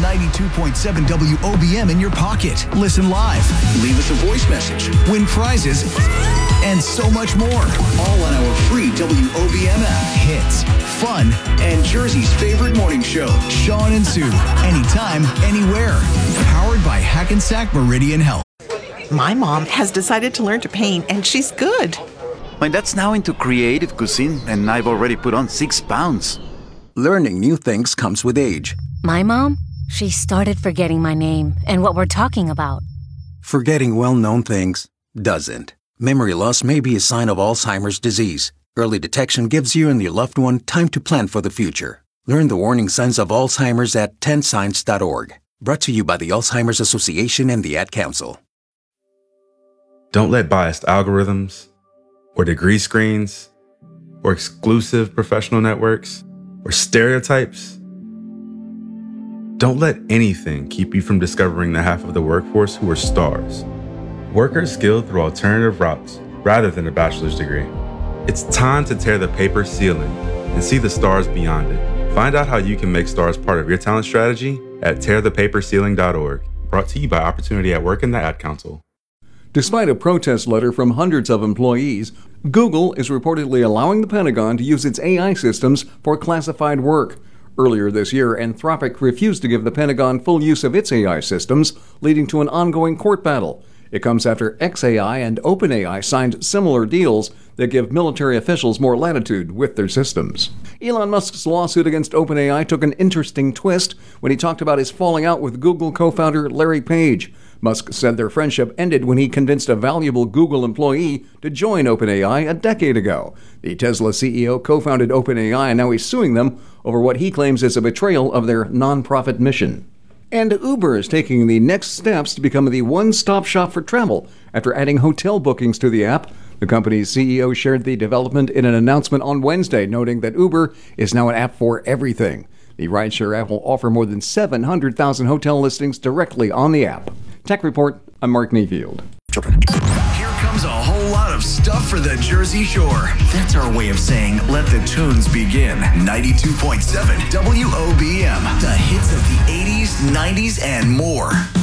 92.7 WOBM in your pocket. Listen live, leave us a voice message, win prizes, and so much more. All on our free WOBM app. Hits, fun, and Jersey's favorite morning show, Sean and Sue. Anytime, anywhere. Powered by Hackensack Meridian Health. My mom has decided to learn to paint, and she's good. My dad's now into creative cuisine, and I've already put on 6 pounds. Learning new things comes with age. My mom, she started forgetting my name and what we're talking about. Forgetting well-known things doesn't. Memory loss may be a sign of Alzheimer's disease. Early detection gives you and your loved one time to plan for the future. Learn the warning signs of Alzheimer's at 10signs.org. Brought to you by the Alzheimer's Association and the Ad Council. Don't let biased algorithms, or degree screens, or exclusive professional networks, or stereotypes. Don't let anything keep you from discovering the half of the workforce who are stars. Workers skilled through alternative routes rather than a bachelor's degree. It's time to tear the paper ceiling and see the stars beyond it. Find out how you can make stars part of your talent strategy at tearthepaperceiling.org. Brought to you by Opportunity at Work and the Ad Council. Despite a protest letter from hundreds of employees, Google is reportedly allowing the Pentagon to use its AI systems for classified work. Earlier this year, Anthropic refused to give the Pentagon full use of its AI systems, leading to an ongoing court battle. It comes after xAI and OpenAI signed similar deals that give military officials more latitude with their systems. Elon Musk's lawsuit against OpenAI took an interesting twist when he talked about his falling out with Google co-founder Larry Page. Musk said their friendship ended when he convinced a valuable Google employee to join OpenAI a decade ago. The Tesla CEO co-founded OpenAI, and now he's suing them over what he claims is a betrayal of their nonprofit mission. And Uber is taking the next steps to become the one-stop shop for travel after adding hotel bookings to the app. The company's CEO shared the development in an announcement on Wednesday, noting that Uber is now an app for everything. The rideshare app will offer more than 700,000 hotel listings directly on the app. Tech Report, I'm Mark Mayfield. Here comes a whole lot of stuff for the Jersey Shore. That's our way of saying let the tunes begin. 92.7 WOBM. The hits of the 80s, 90s, and more.